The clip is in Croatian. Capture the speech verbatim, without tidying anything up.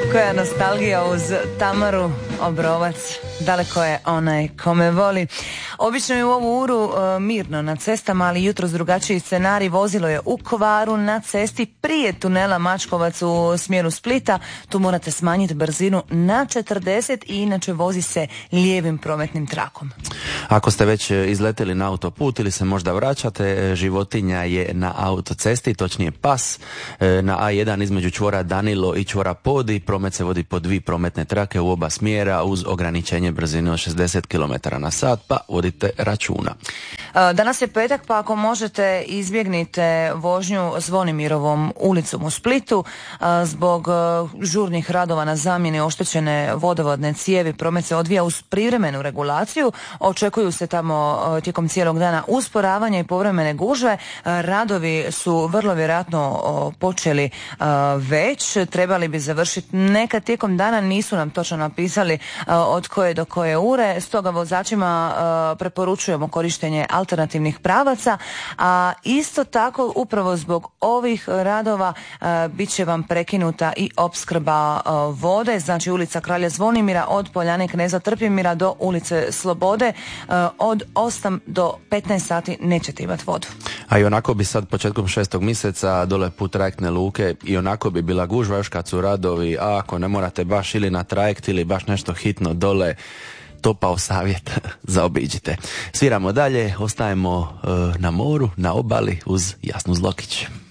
Koja nostalgija uz Tamaru Obrovac. Daleko je onaj kome voli. Obično je u ovu uru uh, mirno na cestama, ali jutros drugačiji scenarij. Vozilo je u kvaru na cesti prije tunela Mačkovac u smjeru Splita. Tu morate smanjiti brzinu na četrdeset i inače vozi se lijevim prometnim trakom. Ako ste već izleteli na autoput ili se možda vraćate, životinja je na autocesti, točnije pas. Na A jedan između čvora Danilo i čvora Podi promet se vodi po dvije prometne trake u oba smjera uz ograničenje brzine od šezdeset kilometara na sat, pa vodite računa. Danas je petak, pa ako možete izbjegnite vožnju Zvonimirovom ulicom u Splitu zbog žurnih radova na zamjeni oštećene vodovodne cijevi. Promet se odvija uz privremenu regulaciju. Očekuju se tamo tijekom cijelog dana usporavanja i povremene gužve. Radovi su vrlo vjerojatno počeli već. Trebali bi završiti nekad tijekom dana. Nisu nam točno napisali od koje do koje ure. Stoga vozačima preporučujemo korištenje alternativnih pravaca, a isto tako upravo zbog ovih radova bit će vam prekinuta i opskrba vode, znači ulica Kralja Zvonimira od Poljane Kneza Trpimira do ulice Slobode od osam do petnaest sati nećete imati vodu. A i onako bi sad početkom šestog mjeseca dole put trajektne luke i onako bi bila gužva još kad su radovi, a ako ne morate baš ili na trajekt ili baš nešto hitno dole, topao savjet, zaobiđite. Sviramo dalje, ostajemo uh, na moru, na obali uz Jasnu Zlokić.